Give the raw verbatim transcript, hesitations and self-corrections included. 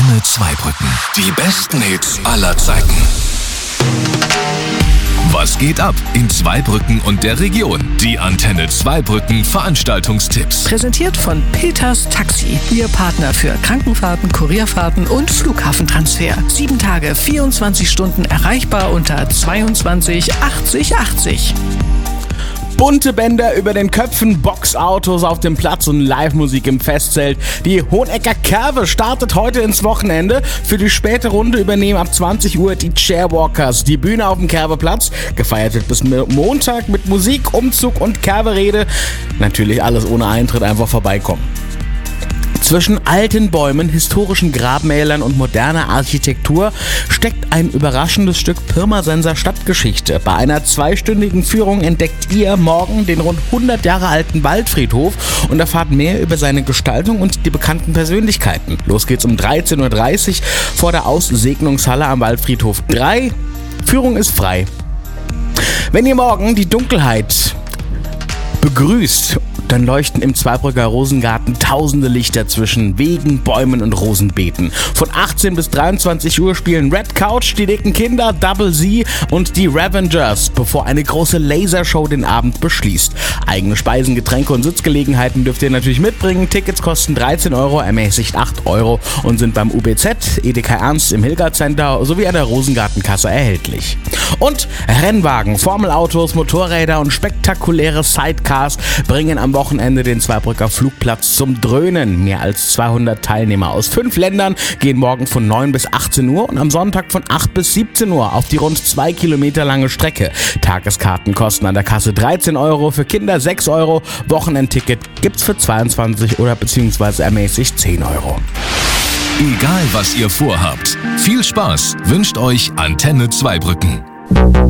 Antenne Zweibrücken. Die besten Hits aller Zeiten. Was geht ab in Zweibrücken und der Region? Die Antenne Zweibrücken Veranstaltungstipps. Präsentiert von Peters Taxi. Ihr Partner für Krankenfahrten, Kurierfahrten und Flughafentransfer. Sieben Tage, vierundzwanzig Stunden erreichbar unter zweiundzwanzig achtzig achtzig. Bunte Bänder über den Köpfen, Boxautos auf dem Platz und Live-Musik im Festzelt. Die Hohenecker Kerwe startet heute ins Wochenende. Für die späte Runde übernehmen ab zwanzig Uhr die Chairwalkers die Bühne auf dem Kerweplatz. Gefeiert wird bis Montag mit Musik, Umzug und Kerwerede. Natürlich alles ohne Eintritt, einfach vorbeikommen. Zwischen alten Bäumen, historischen Grabmälern und moderner Architektur steckt ein überraschendes Stück Pirmasenser Stadtgeschichte. Bei einer zweistündigen Führung entdeckt ihr morgen den rund hundert Jahre alten Waldfriedhof und erfahrt mehr über seine Gestaltung und die bekannten Persönlichkeiten. Los geht's um dreizehn Uhr dreißig vor der Aussegnungshalle am Waldfriedhof drei. Führung ist frei. Wenn ihr morgen die Dunkelheit begrüßt, dann leuchten im Zweibrücker Rosengarten tausende Lichter zwischen Wegen, Bäumen und Rosenbeeten. Von achtzehn bis dreiundzwanzig Uhr spielen Red Couch, die dicken Kinder, Double Z und die Ravengers, bevor eine große Lasershow den Abend beschließt. Eigene Speisen, Getränke und Sitzgelegenheiten dürft ihr natürlich mitbringen. Tickets kosten dreizehn Euro, ermäßigt acht Euro und sind beim U B Z, Edeka Ernst im Hilgard Center sowie an der Rosengartenkasse erhältlich. Und Rennwagen, Formelautos, Motorräder und spektakuläre Sidecars bringen am Wochenende den Zweibrücker Flugplatz zum Dröhnen. Mehr als zweihundert Teilnehmer aus fünf Ländern gehen morgen von neun bis achtzehn Uhr und am Sonntag von acht bis siebzehn Uhr auf die rund zwei Kilometer lange Strecke. Tageskarten kosten an der Kasse dreizehn Euro, für Kinder sechs Euro. Wochenendticket gibt's für zweiundzwanzig oder beziehungsweise ermäßigt zehn Euro. Egal was ihr vorhabt, viel Spaß wünscht euch Antenne Zweibrücken.